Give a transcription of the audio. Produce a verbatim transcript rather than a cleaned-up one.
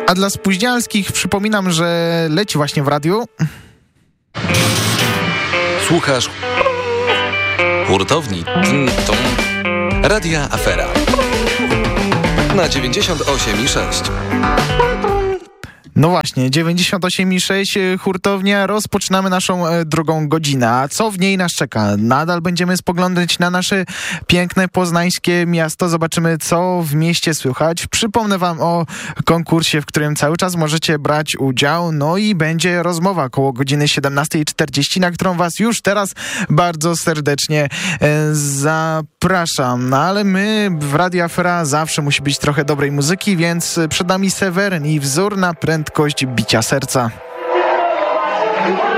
A dla spóźnialskich przypominam, że leci właśnie w radiu. Słuchasz hurtowni Tum Radia Afera na dziewięćdziesiąt osiem i sześć. No właśnie, dziewięćdziesiąt osiem i sześć hurtownia, rozpoczynamy naszą e, drugą godzinę. A co w niej nas czeka? Nadal będziemy spoglądać na nasze piękne poznańskie miasto. Zobaczymy, co w mieście słychać. Przypomnę wam o konkursie, w którym cały czas możecie brać udział. No i będzie rozmowa koło godziny siedemnasta czterdzieści, na którą was już teraz bardzo serdecznie e, zapraszam. No ale my w Radio Afera zawsze musi być trochę dobrej muzyki, więc przed nami Seweryn i Wzór na prędkość bicia serca.